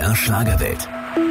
MDR Schlagerwelt.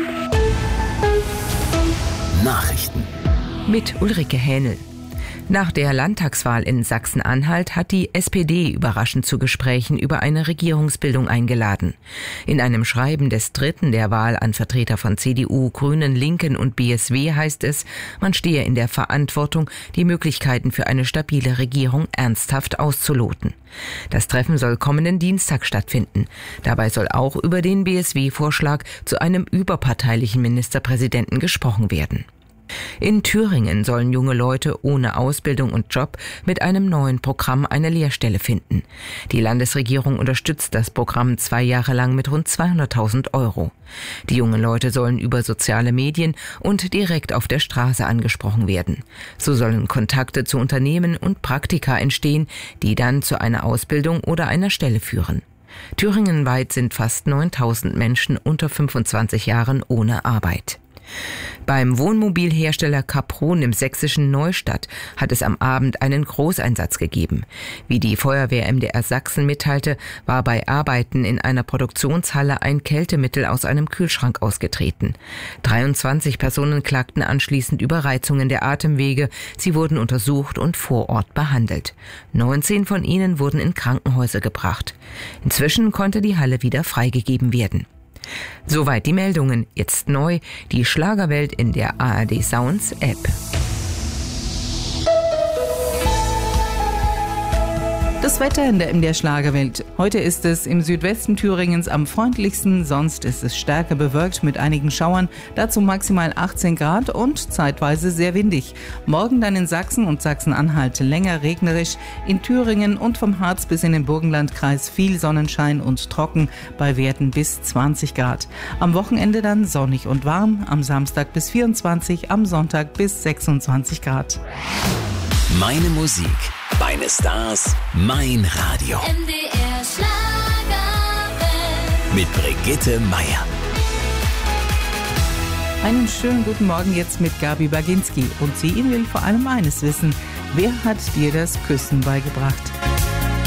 Nachrichten. Mit Ulrike Hähnel. Nach der Landtagswahl in Sachsen-Anhalt hat die SPD überraschend zu Gesprächen über eine Regierungsbildung eingeladen. In einem Schreiben des Dritten der Wahl an Vertreter von CDU, Grünen, Linken und BSW heißt es, man stehe in der Verantwortung, die Möglichkeiten für eine stabile Regierung ernsthaft auszuloten. Das Treffen soll kommenden Dienstag stattfinden. Dabei soll auch über den BSW-Vorschlag zu einem überparteilichen Ministerpräsidenten gesprochen werden. In Thüringen sollen junge Leute ohne Ausbildung und Job mit einem neuen Programm eine Lehrstelle finden. Die Landesregierung unterstützt das Programm 2 Jahre lang mit rund 200.000 €. Die jungen Leute sollen über soziale Medien und direkt auf der Straße angesprochen werden. So sollen Kontakte zu Unternehmen und Praktika entstehen, die dann zu einer Ausbildung oder einer Stelle führen. Thüringenweit sind fast 9.000 Menschen unter 25 Jahren ohne Arbeit. Beim Wohnmobilhersteller Capron im sächsischen Neustadt hat es am Abend einen Großeinsatz gegeben. Wie die Feuerwehr MDR Sachsen mitteilte, war bei Arbeiten in einer Produktionshalle ein Kältemittel aus einem Kühlschrank ausgetreten. 23 Personen klagten anschließend über Reizungen der Atemwege. Sie wurden untersucht und vor Ort behandelt. 19 von ihnen wurden in Krankenhäuser gebracht. Inzwischen konnte die Halle wieder freigegeben werden. Soweit die Meldungen. Jetzt neu die Schlagerwelt in der ARD Sounds App. Das Wetter in der MDR Schlagerwelt. Heute ist es im Südwesten Thüringens am freundlichsten, sonst ist es stärker bewölkt mit einigen Schauern, dazu maximal 18 Grad und zeitweise sehr windig. Morgen dann in Sachsen und Sachsen-Anhalt länger regnerisch, in Thüringen und vom Harz bis in den Burgenlandkreis viel Sonnenschein und trocken bei Werten bis 20 Grad. Am Wochenende dann sonnig und warm, am Samstag bis 24, am Sonntag bis 26 Grad. Meine Musik, meine Stars, mein Radio. MDR Schlagerwelt. Mit Brigitte Meier. Einen schönen guten Morgen jetzt mit Gabi Baginski. Und sie will vor allem eines wissen: Wer hat dir das Küssen beigebracht?